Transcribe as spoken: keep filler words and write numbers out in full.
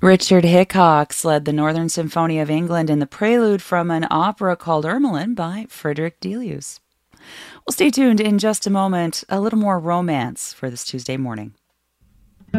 Richard Hickox led the Northern Symphony of England in the prelude from an opera called Ermelin by Frederick Delius. Well, stay tuned. In just a moment, a little more romance for this Tuesday morning.